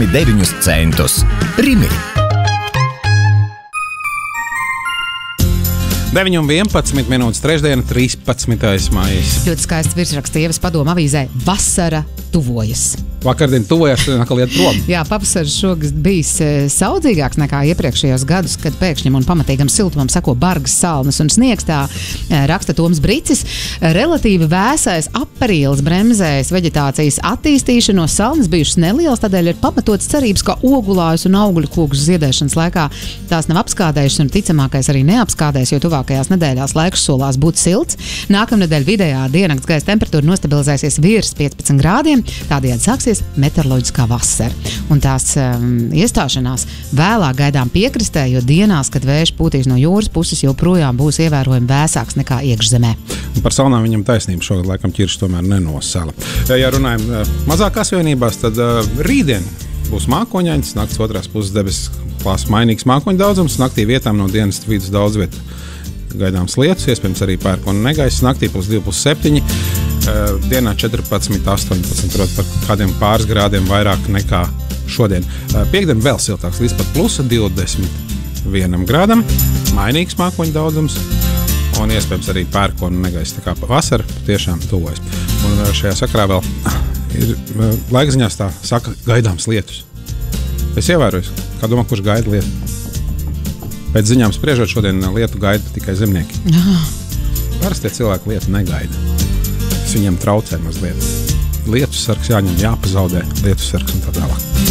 99 centus. Rimi. 9:11 minūtes, trešdiena, 13. maijs. Ļoti skaists virsraksts Ievas padoma avīzē – vasara tuvojas. Vakardien tuvojas, atkal iet prom. Jā, pavasaris šogad bijis saudzīgāks nekā iepriekšējos gadus, kad pēkšņam un pamatīgam siltumam sako bargas salnas un sniegs, tā raksta Toms Bricis. Relatīvi vēsais aprīlis bremzējas veģetācijas attīstīšanos, salnas bijušas nelielas, tādēļ ir pamatotas cerības, ka ogulājus un augļu kokus ziedēšanas laikā tās nav apskādējušas un ticamākais arī neapskādēs, jo tuvākajās nedēļās laiks solās būt silts. Nākamnedēļ vidējā diennakts gaisa temperatūra nostabilizēsies virs 15 grādiem, tādējādi sāksies meteoroloģiskā vasara. Un tās iestāšanās vēlāk gaidām piekrastē, jo dienās, kad vējš pūtīs no jūras puses, joprojām būs ievērojami vēsāks nekā iekšzemē. Un par salnām viņam taisnība šogad laikam ķirši tomēr nenosala. Ja runājam mazākās vienībās, tad rītdien būs mākoņains, nakts otrās puses debesis klās mainīgs mākoņu daudzums, naktī vietām no dienas vidus daudz vietu gaidāms lietus, iespējams arī pērkona negaiss, naktī +2, +7. Dienā 14, 18, prot par kādiem pāris grādiem vairāk nekā šodien. Piektdien vēl siltāks, līdz pat +21 grādam, mainīgs mākoņu daudzums un iespējams arī pērkona negaiss. Tā kā vasara tiešām tuvojas. Un šajā sakarā vēl ir laikziņās tā saka gaidāms lietus. Es ievēroju, kā domā, kurš gaida lietu. Pēc ziņām spriežot, šodien lietu gaida tikai zemnieki. Parasti cilvēki lietu negaida. Viņiem traucē mazliet. Lietus sargs jāņem, jāpazaudē lietus sargs un tā tālāk.